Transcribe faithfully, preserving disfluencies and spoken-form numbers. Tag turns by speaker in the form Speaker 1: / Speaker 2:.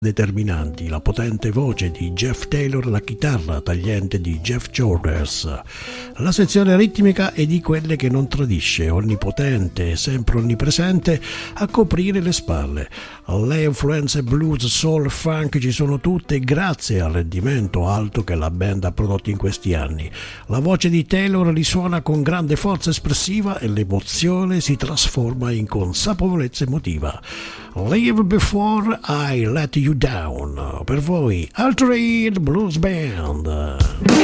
Speaker 1: determinanti, la potente voce di Jeff Taylor, la chitarra tagliente di Jeff Childers. La sezione ritmica è di quelle che non tradisce, onnipotente e sempre onnipresente a coprire le spalle. Le influenze blues, soul, funk ci sono tutte grazie al rendimento alto che la band ha prodotto in questi anni. La voce di Taylor risuona con grande forza espressiva e l'emozione si trasforma in consapevolezza emotiva. Live Before I Let You Down, per voi Altered Blues Band.